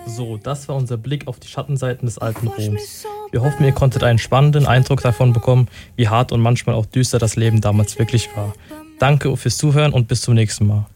So, das war unser Blick auf die Schattenseiten des alten Roms. Wir hoffen, ihr konntet einen spannenden Eindruck davon bekommen, wie hart und manchmal auch düster das Leben damals wirklich war. Danke fürs Zuhören und bis zum nächsten Mal.